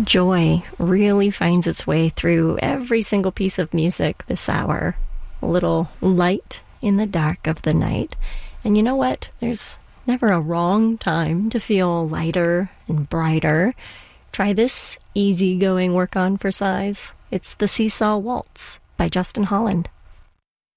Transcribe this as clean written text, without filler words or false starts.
Joy really finds its way through every single piece of music this hour. A little light in the dark of the night. And you know what? There's never a wrong time to feel lighter and brighter. Try this easygoing work on for size. It's the Seesaw Waltz by Justin Holland.